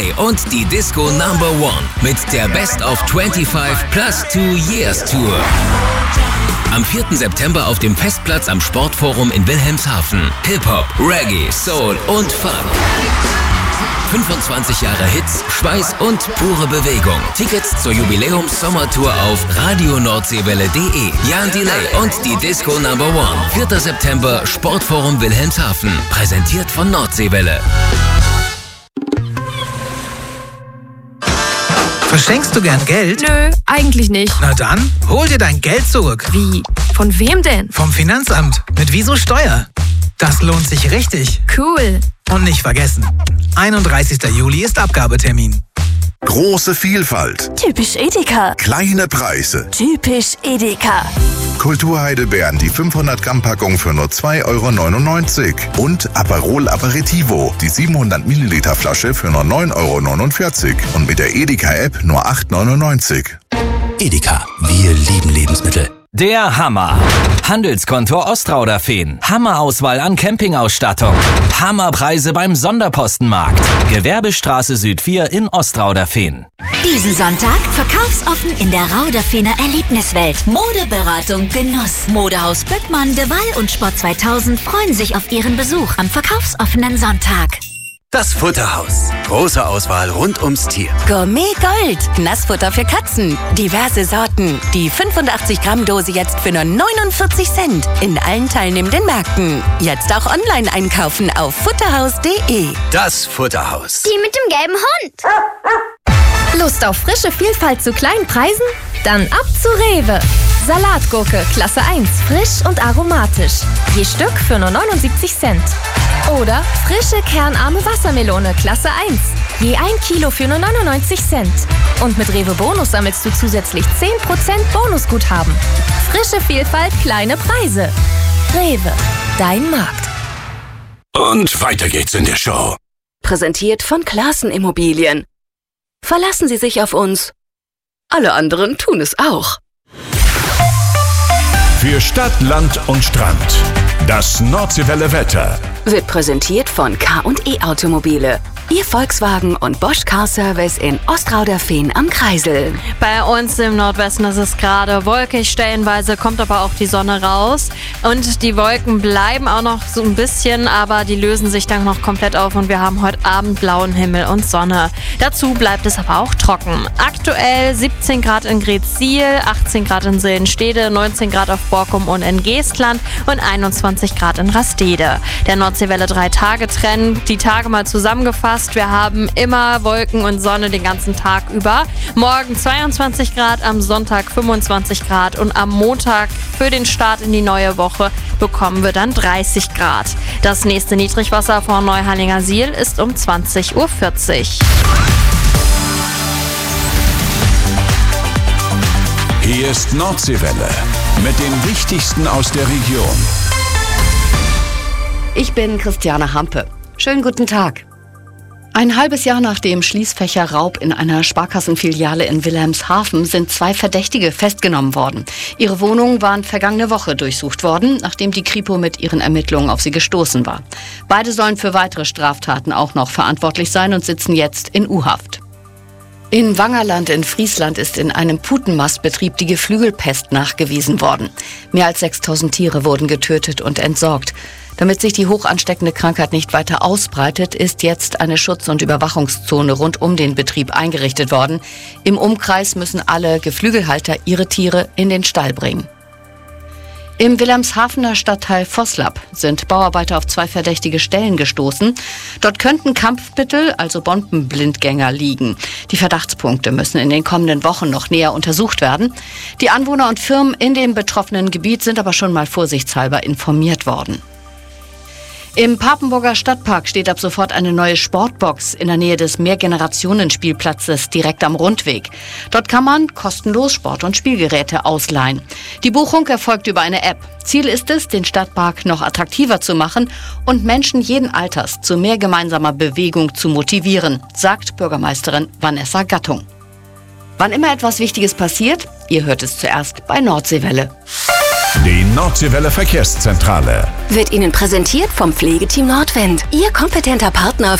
Delay und die Disco No. 1 mit der Best of 25 plus 2 Years Tour. Am 4. September auf dem Festplatz am Sportforum in Wilhelmshaven. Hip-Hop, Reggae, Soul und Funk. 25 Jahre Hits, Schweiß und pure Bewegung. Tickets zur Jubiläums-Sommertour auf radionordseewelle.de. Jan Delay und die Disco No. 1. 4. September, Sportforum Wilhelmshaven. Präsentiert von Nordseewelle. Verschenkst du gern Geld? Nö, eigentlich nicht. Na dann, hol dir dein Geld zurück. Wie? Von wem denn? Vom Finanzamt. Mit Wieso Steuer. Das lohnt sich richtig. Cool. Und nicht vergessen, 31. Juli ist Abgabetermin. Große Vielfalt. Typisch Edeka. Kleine Preise. Typisch Edeka. Kulturheidelbeeren, die 500 Gramm Packung für nur 2,99 €. Und Aperol Aperitivo, die 700 Milliliter Flasche für nur 9,49 €. Und mit der Edeka-App nur 8,99 €. Edeka, wir lieben Lebensmittel. Der Hammer. Handelskonto Ostrauderfehn. Hammerauswahl an Campingausstattung. Hammerpreise beim Sonderpostenmarkt. Gewerbestraße Süd 4 in Ostrauderfehn. Diesen Sonntag verkaufsoffen in der Rauderfehner Erlebniswelt. Modeberatung, Genuss. Modehaus Böckmann, De Waal und Sport 2000 freuen sich auf ihren Besuch am verkaufsoffenen Sonntag. Das Futterhaus. Große Auswahl rund ums Tier. Gourmet Gold. Nassfutter für Katzen. Diverse Sorten. Die 85 Gramm Dose jetzt für nur 49 Cent. In allen teilnehmenden Märkten. Jetzt auch online einkaufen auf futterhaus.de. Das Futterhaus. Die mit dem gelben Hund. Lust auf frische Vielfalt zu kleinen Preisen? Dann ab zu Rewe. Salatgurke, Klasse 1, frisch und aromatisch. Je Stück für nur 79 Cent. Oder frische kernarme Wassermelone, Klasse 1. Je 1 Kilo für nur 99 Cent. Und mit Rewe Bonus sammelst du zusätzlich 10% Bonusguthaben. Frische Vielfalt, kleine Preise. Rewe, dein Markt. Und weiter geht's in der Show. Präsentiert von Classen Immobilien. Verlassen Sie sich auf uns. Alle anderen tun es auch. Für Stadt, Land und Strand. Das Nordseewelle Wetter. Wird präsentiert von K&E Automobile. Ihr Volkswagen und Bosch Car Service in Ostrauderfehn am Kreisel. Bei uns im Nordwesten ist es gerade wolkig, stellenweise kommt aber auch die Sonne raus. Und die Wolken bleiben auch noch so ein bisschen, aber die lösen sich dann noch komplett auf und wir haben heute Abend blauen Himmel und Sonne. Dazu bleibt es aber auch trocken. Aktuell 17 Grad in Greetsiel, 18 Grad in Sillenstede, 19 Grad auf Borkum und in Geestland und 21 Grad in Rastede. Der Nordseewelle 3-Tage-Trend, die Tage mal zusammengefasst. Wir haben immer Wolken und Sonne den ganzen Tag über. Morgen 22 Grad, am Sonntag 25 Grad und am Montag für den Start in die neue Woche bekommen wir dann 30 Grad. Das nächste Niedrigwasser vor Neuhallinger Siel ist um 20:40 Uhr. Hier ist Nordseewelle mit dem Wichtigsten aus der Region. Ich bin Christiane Hampe. Schönen guten Tag. Ein halbes Jahr nach dem Schließfächerraub in einer Sparkassenfiliale in Wilhelmshaven sind 2 Verdächtige festgenommen worden. Ihre Wohnungen waren vergangene Woche durchsucht worden, nachdem die Kripo mit ihren Ermittlungen auf sie gestoßen war. Beide sollen für weitere Straftaten auch noch verantwortlich sein und sitzen jetzt in U-Haft. In Wangerland in Friesland ist in einem Putenmastbetrieb die Geflügelpest nachgewiesen worden. Mehr als 6000 Tiere wurden getötet und entsorgt. Damit sich die hochansteckende Krankheit nicht weiter ausbreitet, ist jetzt eine Schutz- und Überwachungszone rund um den Betrieb eingerichtet worden. Im Umkreis müssen alle Geflügelhalter ihre Tiere in den Stall bringen. Im Wilhelmshavener Stadtteil Vosslab sind Bauarbeiter auf 2 verdächtige Stellen gestoßen. Dort könnten Kampfmittel, also Bombenblindgänger, liegen. Die Verdachtspunkte müssen in den kommenden Wochen noch näher untersucht werden. Die Anwohner und Firmen in dem betroffenen Gebiet sind aber schon mal vorsichtshalber informiert worden. Im Papenburger Stadtpark steht ab sofort eine neue Sportbox in der Nähe des Mehrgenerationen-Spielplatzes direkt am Rundweg. Dort kann man kostenlos Sport- und Spielgeräte ausleihen. Die Buchung erfolgt über eine App. Ziel ist es, den Stadtpark noch attraktiver zu machen und Menschen jeden Alters zu mehr gemeinsamer Bewegung zu motivieren, sagt Bürgermeisterin Vanessa Gattung. Wann immer etwas Wichtiges passiert, ihr hört es zuerst bei Nordseewelle. Die Nordseewelle Verkehrszentrale Wird Ihnen präsentiert vom Pflegeteam Nordwind. Ihr kompetenter Partner